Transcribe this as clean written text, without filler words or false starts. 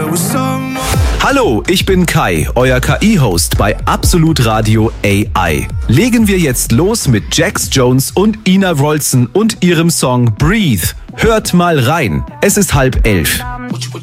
Hallo, ich bin Kai, euer KI-Host bei Absolut Radio AI. Legen wir jetzt los mit Jax Jones und Ina Wroldsen und ihrem Song Breathe. Hört mal rein. Es ist 10:30.